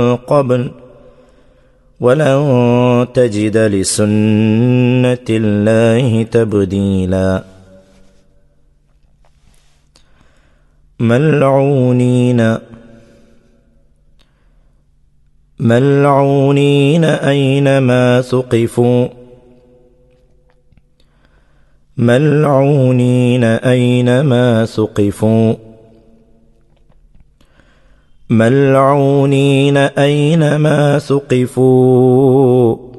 قبل ولن تجد لسنة الله تبديلا ملعونين أينما ثقفوا ملعونين أينما ثقفوا ملعونين أينما ثقفوا